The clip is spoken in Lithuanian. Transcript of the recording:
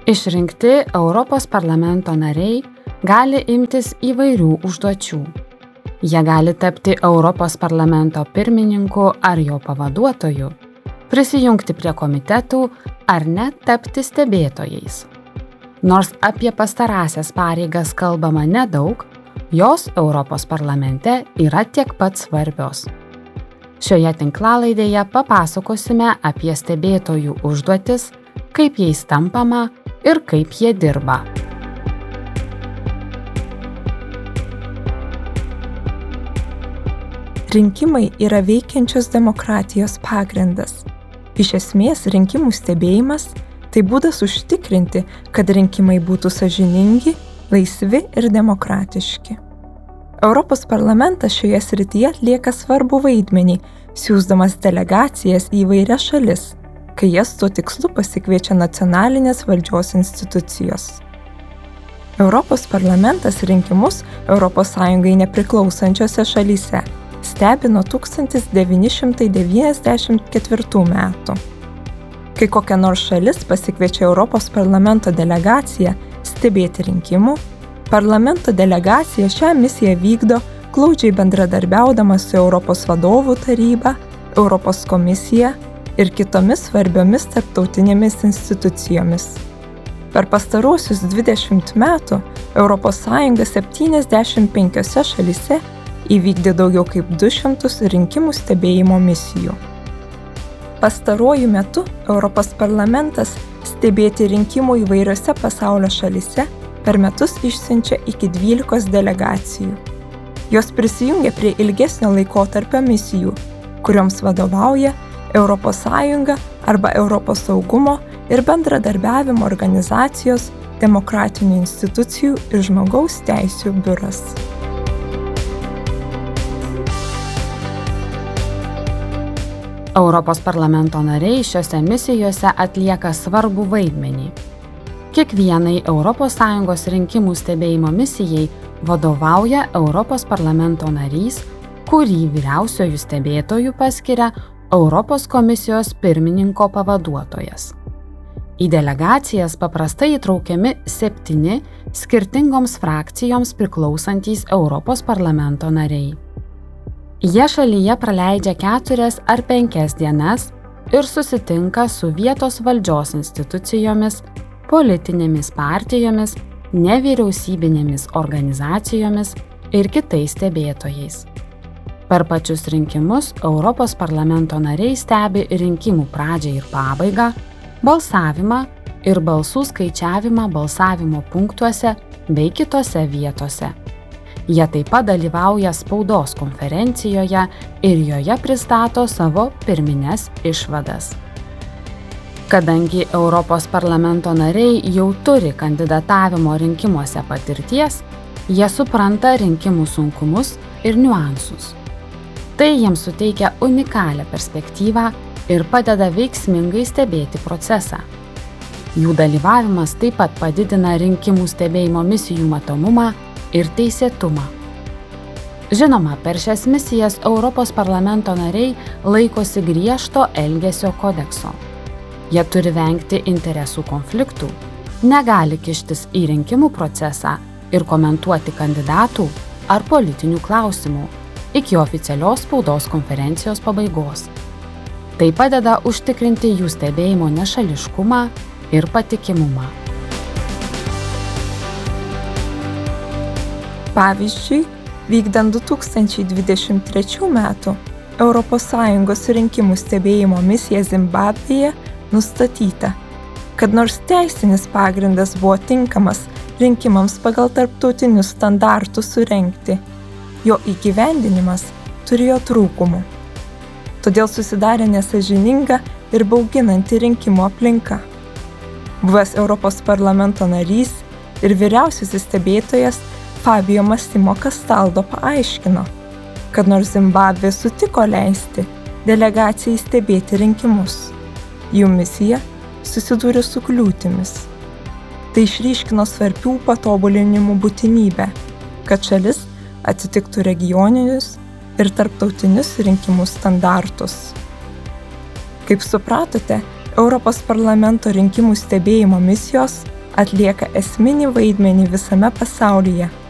Išrinkti Europos parlamento nariai gali imtis įvairių užduočių. Jie gali tapti Europos parlamento pirmininku ar jo pavaduotoju, prisijungti prie komitetų ar net tapti stebėtojais. Nors apie pastarąsias pareigas kalbama nedaug, jos Europos parlamente yra tiek pat svarbios. Šioje tinklalaidėje papasakosime apie stebėtojų užduotis, kaip jais tampama ir kaip jie dirba. Rinkimai yra veikiančios demokratijos pagrindas. Iš esmės, rinkimų stebėjimas – tai būdas užtikrinti, kad rinkimai būtų sąžiningi, laisvi ir demokratiški. Europos parlamentas šioje srityje atlieka svarbų vaidmenį, siųsdamas delegacijas į įvairias šalis, kai jas tuo tikslu pasikviečia nacionalinės valdžios institucijos. Europos parlamentas rinkimus ES nepriklausančiose šalyse stebi nuo 1994 metų. Kai kokia nors šalis pasikviečia Europos parlamento delegaciją stebėti rinkimų, parlamento delegacija šią misiją vykdo glaudžiai bendradarbiaudama su Europos vadovų taryba, Europos komisija ir kitomis svarbiomis tarptautinėmis institucijomis. Per pastaruosius 20 metų ES 75 šalyse įvykdė daugiau kaip 200 rinkimų stebėjimo misijų. Pastaruoju metu Europos parlamentas stebėti rinkimų įvairiose pasaulio šalyse per metus išsiunčia iki 12 delegacijų. Jos prisijungia prie ilgesnio laikotarpio misijų, kurioms vadovauja ES arba Europos saugumo ir bendradarbiavimo organizacijos, demokratinių institucijų ir žmogaus teisių biuras. Europos parlamento nariai šiose misijose atlieka svarbų vaidmenį. Kiekvienai ES rinkimų stebėjimo misijai vadovauja Europos parlamento narys, kurį vyriausiuoju stebėtoju paskiria Europos komisijos pirmininko pavaduotojas. Į delegacijas paprastai įtraukiami 7 skirtingoms frakcijoms priklausantys Europos parlamento nariai. Jie šalyje praleidžia 4 ar 5 dienas ir susitinka su vietos valdžios institucijomis, politinėmis partijomis, nevyriausybinėmis organizacijomis ir kitais stebėtojais. Per pačius rinkimus Europos parlamento nariai stebi rinkimų pradžią ir pabaigą, balsavimą ir balsų skaičiavimą balsavimo punktuose bei kitose vietose. Jie taip pat dalyvauja spaudos konferencijoje ir joje pristato savo pirmines išvadas. Kadangi Europos parlamento nariai jau turi kandidatavimo rinkimuose patirties, jie supranta rinkimų sunkumus ir niuansus. Tai jiems suteikia unikalią perspektyvą ir padeda veiksmingai stebėti procesą. Jų dalyvavimas taip pat padidina rinkimų stebėjimo misijų matomumą ir teisėtumą. Žinoma, per šias misijas Europos parlamento nariai laikosi griežto elgesio kodekso. Jie turi vengti interesų konfliktų, negali kištis į rinkimų procesą ir komentuoti kandidatų ar politinių klausimų iki oficialios spaudos konferencijos pabaigos. Tai padeda užtikrinti jų stebėjimo nešališkumą ir patikimumą. Pavyzdžiui, vykdant 2023 metų ES rinkimų stebėjimo misiją Zimbabvėje nustatyta, kad nors teisinis pagrindas buvo tinkamas rinkimams pagal tarptautinius standartus surengti, jo įgyvendinimas turėjo trūkumų. Todėl susidarė nesąžininga ir bauginanti rinkimų aplinka. Buvęs Europos parlamento narys ir vyriausiasis stebėtojas Fabio Massimo Castaldo paaiškino, kad nors Zimbabvė sutiko leisti delegacijai stebėti rinkimus, jų misija susidūrė su kliūtimis. Tai išryškino svarbių patobulinimų būtinybę, kad šalis atitiktų regioninius ir tarptautinius rinkimų standartus. Kaip supratote, Europos parlamento rinkimų stebėjimo misijos atlieka esminį vaidmenį visame pasaulyje.